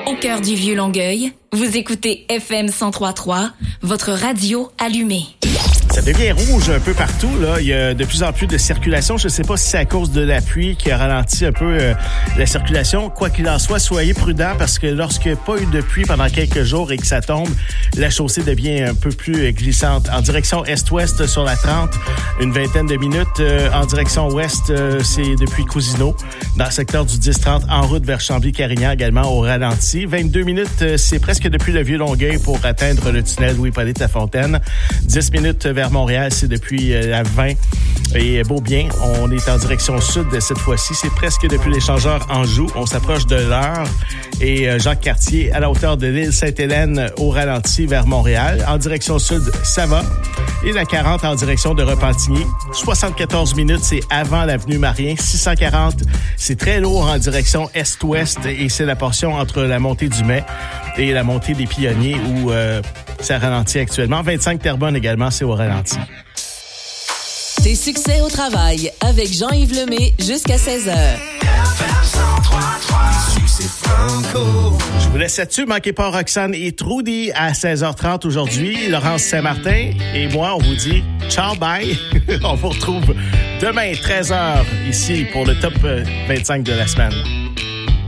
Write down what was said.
Au cœur du Vieux-Longueuil, vous écoutez FM 103.3, votre radio allumée. Ça devient rouge un peu partout, là. Il y a de plus en plus de circulation. Je ne sais pas si c'est à cause de la pluie qui a ralenti un peu la circulation. Quoi qu'il en soit, soyez prudents parce que lorsqu'il n'y a pas eu de pluie pendant quelques jours et que ça tombe, la chaussée devient un peu plus glissante. En direction est-ouest sur la 30, une vingtaine de minutes. En direction ouest, c'est depuis Cousineau. Dans le secteur du 10-30, en route vers Chambly-Carignan également au ralenti. 22 minutes, c'est presque depuis le Vieux-Longueuil pour atteindre le tunnel Louis-Hippolyte-Lafontaine. 10 minutes vers Montréal, c'est depuis la 20 et Beaubien. On est en direction sud cette fois-ci. C'est presque depuis l'échangeur Anjou. On s'approche de l'heure. Et Jacques-Cartier, à la hauteur de l'île Sainte-Hélène, au ralenti vers Montréal. En direction sud, ça va. Et la 40 en direction de Repentigny. 74 minutes, c'est avant l'avenue Marien. 640, c'est très lourd en direction est-ouest. Et c'est la portion entre la montée du Mai et la montée des Pionniers où ça ralentit actuellement. 25 Terrebonne également, c'est au ralenti. Tes succès au travail avec Jean-Yves Lemay jusqu'à 16h. Je vous laisse là-dessus. Manquez pas Roxane et Trudy à 16h30 aujourd'hui. Laurence Saint-Martin et moi, on vous dit ciao, bye. On vous retrouve demain 13h ici pour le top 25 de la semaine.